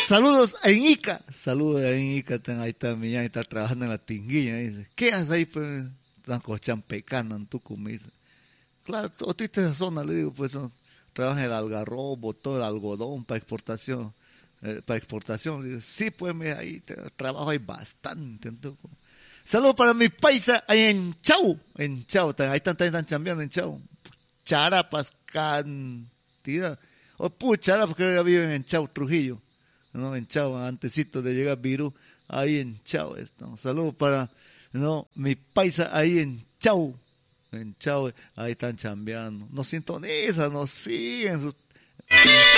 saludos en Ica. Saludos en Ica. Ahí está Millán, está trabajando en la tinguilla. Dice, ¿qué haces ahí? Pues, están cochampecando en Tucumán. Dice, claro, tú estás en esa zona, le digo, pues, trabaja el algarrobo, todo el algodón para exportación. Dice, sí, pues, ahí trabajo hay bastante en Tucumán. Saludos para mi paisa ahí en Chau. Ahí están chambeando en Chau. Charapas, cantidad. O Charapas que ya viven en Chau, Trujillo. ¿No? En Chau, antesito de llegar a Virú, ahí en Chau. Saludos para mi paisa ahí en Chau. En Chau, ahí están chambeando. Nos sintonizan, nos siguen.